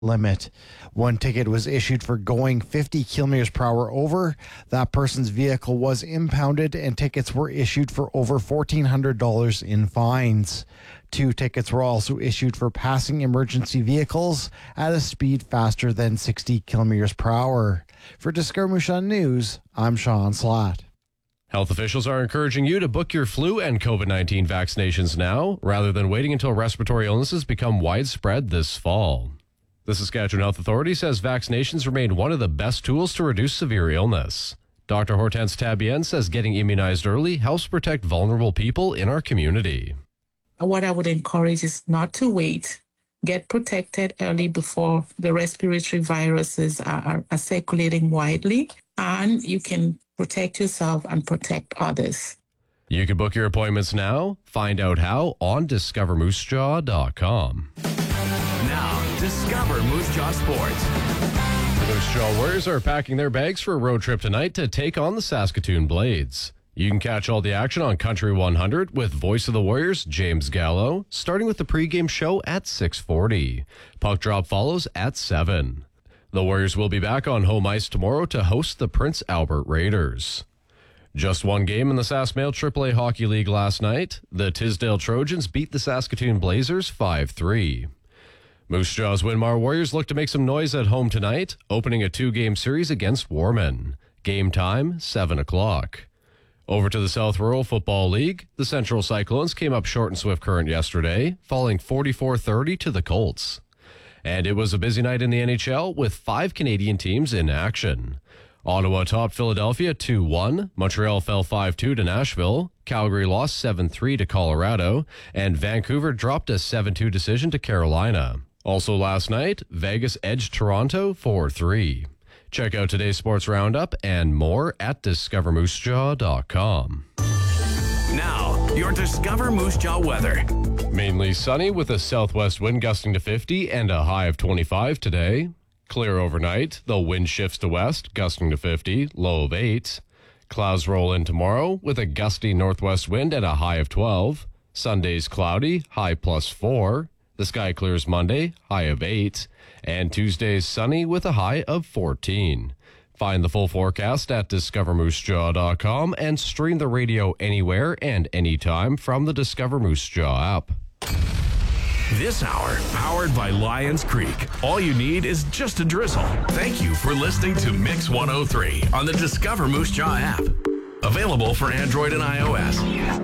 limit. One ticket was issued for going 50 kilometers per hour over. That person's vehicle was impounded and tickets were issued for over $1,400 in fines. 2 tickets were also issued for passing emergency vehicles at a speed faster than 60 kilometers per hour. For Discover Moose Jaw News, I'm Sean Slatt. Health officials are encouraging you to book your flu and COVID-19 vaccinations now, rather than waiting until respiratory illnesses become widespread this fall. The Saskatchewan Health Authority says vaccinations remain one of the best tools to reduce severe illness. Dr. Hortense Tabienne says getting immunized early helps protect vulnerable people in our community. What I would encourage is not to wait. Get protected early before the respiratory viruses are circulating widely, and you can protect yourself and protect others. You can book your appointments now. Find out how on discovermoosejaw.com. Now, Discover Moose Jaw Sports. The Moose Jaw Warriors are packing their bags for a road trip tonight to take on the Saskatoon Blades. You can catch all the action on Country 100 with Voice of the Warriors, James Gallo, starting with the pregame show at 6:40. Puck drop follows at 7. The Warriors will be back on home ice tomorrow to host the Prince Albert Raiders. Just one game in the SaskMail AAA Hockey League last night. The Tisdale Trojans beat the Saskatoon Blazers 5-3. Moose Jaw's Winmar Warriors look to make some noise at home tonight, opening a 2-game series against Warman. Game time, 7 o'clock. Over to the South Rural Football League, the Central Cyclones came up short in Swift Current yesterday, falling 44-30 to the Colts. And it was a busy night in the NHL with 5 Canadian teams in action. Ottawa topped Philadelphia 2-1, Montreal fell 5-2 to Nashville, Calgary lost 7-3 to Colorado, and Vancouver dropped a 7-2 decision to Carolina. Also last night, Vegas edged Toronto 4-3. Check out today's sports roundup and more at discovermoosejaw.com. Now, your Discover Moose Jaw weather. Mainly sunny with a southwest wind gusting to 50 and a high of 25 today. Clear overnight. The wind shifts to west, gusting to 50, low of 8. Clouds roll in tomorrow with a gusty northwest wind and a high of 12. Sunday's cloudy, high +4. The sky clears Monday, high of 8. And Tuesday's sunny with a high of 14. Find the full forecast at discovermoosejaw.com and stream the radio anywhere and anytime from the Discover Moose Jaw app. This hour, powered by Lions Creek. All you need is just a drizzle. Thank you for listening to Mix 103 on the Discover Moose Jaw app. Available for Android and iOS.